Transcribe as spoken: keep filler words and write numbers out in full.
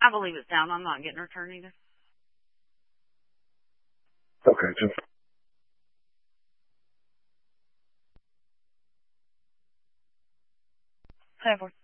I believe it's down. I'm not getting her turn either. Okay, just. Seven.